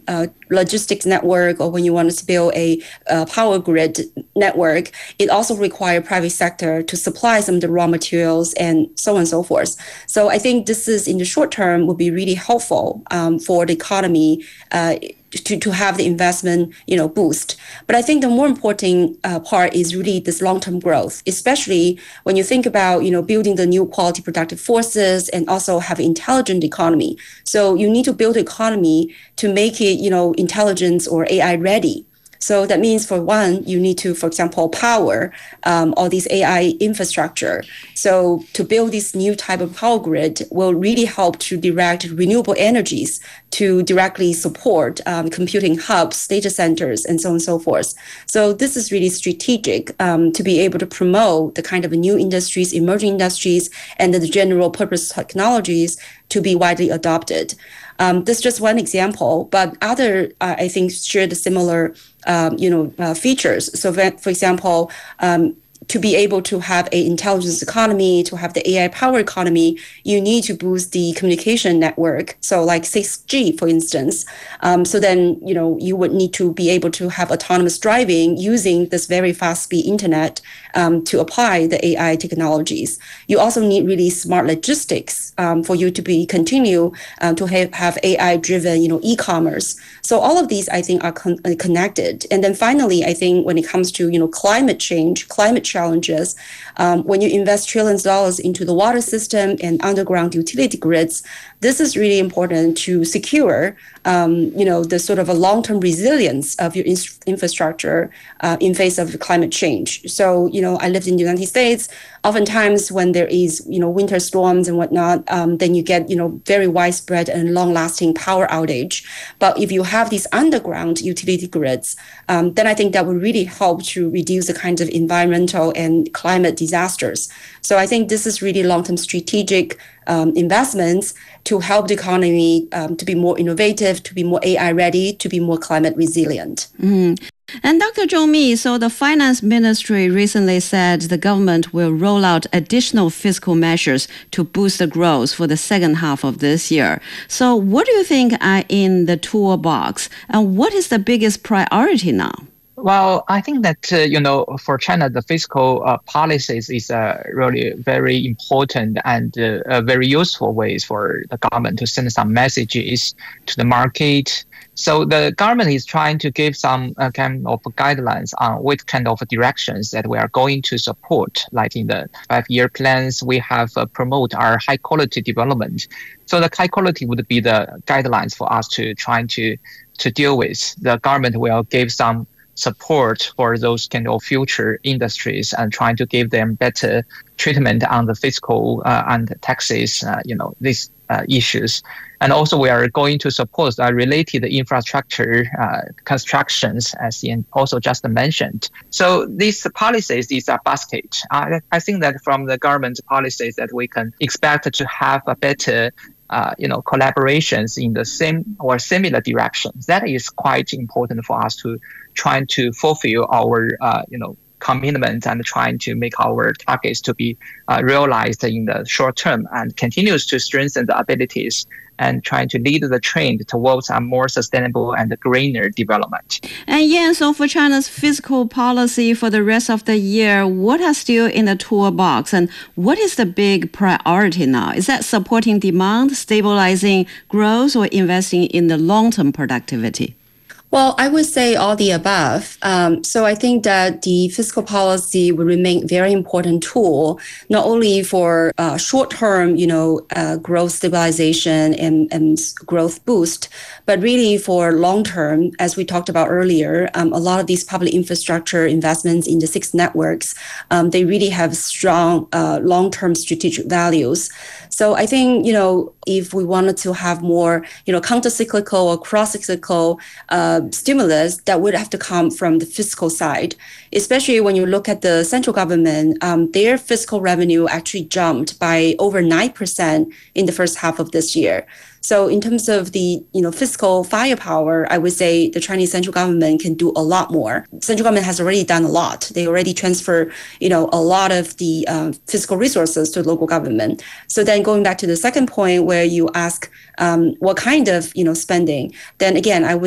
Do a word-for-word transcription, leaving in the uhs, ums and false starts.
uh, logistics network or when you want to build a, a power grid network, it also requires private sector to supply some of the raw materials and so on and so forth. So I think this is in the short term would be really helpful um, for the economy uh, to, to have the investment, you know, boost. But I think the more important uh, part is really this long-term growth, especially when you think about, you know, building the new quality productive forces and also have an intelligent economy. So you need to build an economy to make it, you know, intelligence or A I ready. So that means, for one, you need to, for example, power um, all these A I infrastructure. So to build this new type of power grid will really help to direct renewable energies to directly support um, computing hubs, data centers, and so on and so forth. So this is really strategic um, to be able to promote the kind of new industries, emerging industries, and the general purpose technologies to be widely adopted. Um, this is just one example, but other, uh, I think, share the similar, um, you know, uh, features. So, that, for example, um, to be able to have an intelligence economy, to have the A I power economy, you need to boost the communication network. So like six G, for instance. Um, so then, you know, you would need to be able to have autonomous driving using this very fast speed internet um, to apply the A I technologies. You also need really smart logistics um, for you to be continue um, to have, have A I driven, you know, e-commerce. So all of these, I think, are con- connected. And then finally, I think when it comes to, you know, climate change, climate challenges, um, when you invest trillions of dollars into the water system and underground utility grids, this is really important to secure, um, you know, the sort of a long-term resilience of your in- infrastructure uh, in face of climate change. So, you know, I lived in the United States. Oftentimes, when there is, you know, winter storms and whatnot, um, then you get, you know, very widespread and long-lasting power outage. But if you have these underground utility grids, um, then I think that would really help to reduce the kinds of environmental and climate disasters. So I think this is really long-term strategic um, investments to help the economy um, to be more innovative, to be more A I ready, to be more climate resilient. Mm. And Doctor Zhong Mi, so the finance ministry recently said the government will roll out additional fiscal measures to boost the growth for the second half of this year. So what do you think are in the toolbox, and what is the biggest priority now? Well, I think that, uh, you know, for China, the fiscal uh, policies is uh, really very important and uh, uh, very useful ways for the government to send some messages to the market. So the government is trying to give some uh, kind of guidelines on what kind of directions that we are going to support. Like in the five-year plans, we have uh, promote our high-quality development. So the high quality would be the guidelines for us to try to, to deal with. The government will give some support for those kind of future industries and trying to give them better treatment on the fiscal uh, and taxes, uh, you know, these uh, issues. And also we are going to support uh, related infrastructure uh, constructions, as Ian also just mentioned. So these policies, these are basket. I, I think that from the government policies that we can expect to have a better Uh, you know, collaborations in the same or similar directions. That is quite important for us to try to fulfill our, uh, you know, commitments and trying to make our targets to be uh, realized in the short term, and continues to strengthen the abilities and trying to lead the trend towards a more sustainable and greener development. And yeah, so for China's fiscal policy for the rest of the year, what are still in the toolbox, and what is the big priority now? Is that supporting demand, stabilizing growth, or investing in the long-term productivity? Well, I would say all the above. Um, so I think that the fiscal policy will remain a very important tool, not only for uh, short-term, you know, uh, growth stabilization and, and growth boost, but really for long-term, as we talked about earlier, um, a lot of these public infrastructure investments in the six networks, um, they really have strong uh, long-term strategic values. So I think, you know, if we wanted to have more, you know, counter-cyclical or cross-cyclical uh, stimulus, that would have to come from the fiscal side, especially when you look at the central government, um, their fiscal revenue actually jumped by over nine percent in the first half of this year. So in terms of the, you know, fiscal firepower, I would say the Chinese central government can do a lot more. Central government has already done a lot. They already transfer, you know, a lot of the uh, fiscal resources to local government. So then going back to the second point where you ask um, what kind of, you know, spending, then again, I would